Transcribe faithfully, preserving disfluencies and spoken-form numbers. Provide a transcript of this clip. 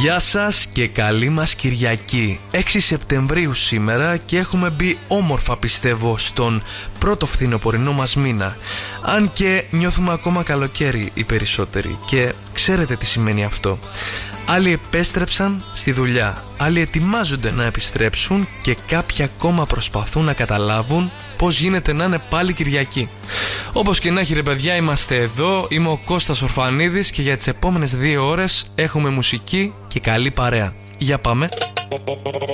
Γεια σας και καλή μας Κυριακή. έξι Σεπτεμβρίου σήμερα και έχουμε μπει όμορφα, πιστεύω, στον πρώτο φθινοπορεινό μας μήνα. Αν και νιώθουμε ακόμα καλοκαίρι οι περισσότεροι και ξέρετε τι σημαίνει αυτό. Άλλοι επέστρεψαν στη δουλειά, άλλοι ετοιμάζονται να επιστρέψουν και κάποιοι ακόμα προσπαθούν να καταλάβουν πώς γίνεται να είναι πάλι Κυριακή. Όπως και να έχει, ρε παιδιά, είμαστε εδώ. Είμαι ο Κώστας Ορφανίδης και για τις επόμενες δύο ώρες έχουμε μουσική και καλή παρέα. Για πάμε.